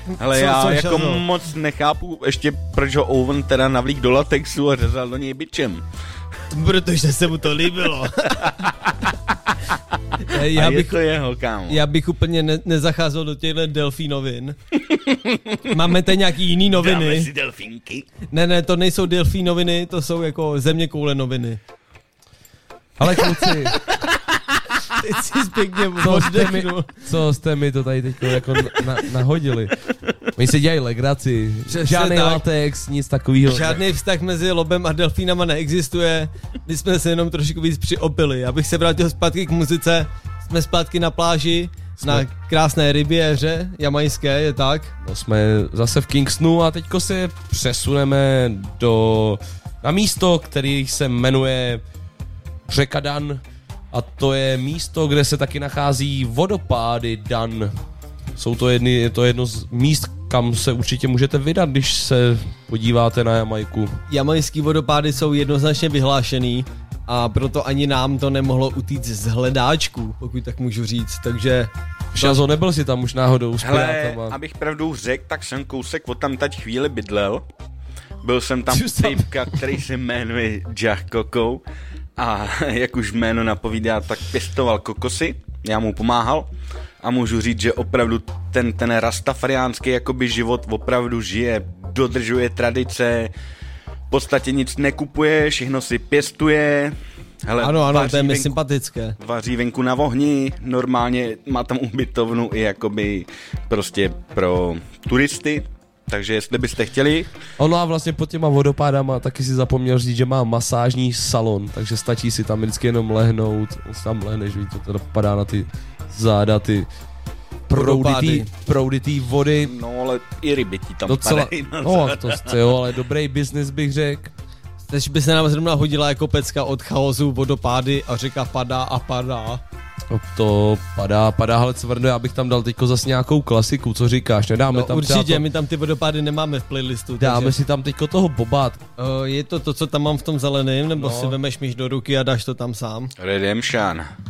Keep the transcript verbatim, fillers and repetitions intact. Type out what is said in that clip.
Ale co, já co jako šazo? moc nechápu ještě, proč ho Owen teda navlík do latexu a řezal do něj bičem. Protože se mu to líbilo. já, a je bych, to jeho, kámo. já bych úplně ne, nezacházel do těchto delfí novin. Máme tady nějaký jiný noviny. Dáme si delfínky. Ne, ne, to nejsou delfí noviny, to jsou jako zeměkoule noviny. Ale kluci, Teď si pěkně co jste, mi, oddechnul. co jste mi to tady teď jako na, nahodili? Oni se dělají legraci, Přesně žádný tak. latex, nic takového. Žádný vztah mezi lobem a delfínama neexistuje, my jsme se jenom trošku víc přiopili. Já bych se vrátil zpátky k muzice, jsme zpátky na pláži, jsme... na krásné riviéře jamajské, je tak? No, jsme zase v Kingstonu a teďko se přesuneme do, na místo, který se jmenuje řeka Dan. A to je místo, kde se taky nachází vodopády Dan. Jsou to jedny, je to jedno z míst, kam se určitě můžete vydat, když se podíváte na Jamajku. Jamajský vodopády jsou jednoznačně vyhlášený a proto ani nám to nemohlo utíct z hledáčku, pokud tak můžu říct, takže... Šazo, nebyl jsi tam už náhodou s Hele, pirátama? abych pravdu řekl, tak jsem kousek od tam tať chvíli bydlel. Byl jsem tam Jsi tam- týpka, který se jmenuje Jack Coco a jak už jméno napovídá, tak pěstoval kokosy, já mu pomáhal a můžu říct, že opravdu ten, ten rastafariánský jakoby život opravdu žije, dodržuje tradice, v podstatě nic nekupuje, všechno si pěstuje. Hele, Ano, ano, vaří to je mi venku- sympatické. Vaří venku na ohni, normálně má tam ubytovnu i jakoby prostě pro turisty, takže jestli byste chtěli, Ono a vlastně pod těma vodopádama taky si zapomněl říct, že má masážní salon, takže stačí si tam vždycky jenom lehnout, on si tam lehneš, víš, to teda padá na ty záda, ty prouditý, Vodopády. prouditý vody. no ale i ryby ti tam Docela, padají na no záda. to jste jo, ale dobrý biznis bych řekl. Teď by se nám zrovna hodila jako pecka od chaosu, vodopády a řeka padá a padá. No to padá, padá, ale cvrdo, já bych tam dal teďko zase nějakou klasiku, co říkáš, nedáme No, tam určitě, třeba to, my tam ty vodopády nemáme v playlistu. dáme takže, si tam teďko toho Bobat. uh, je to to, co tam mám v tom zeleném, nebo No. si vemeš myš do ruky a dáš to tam sám? Redemption.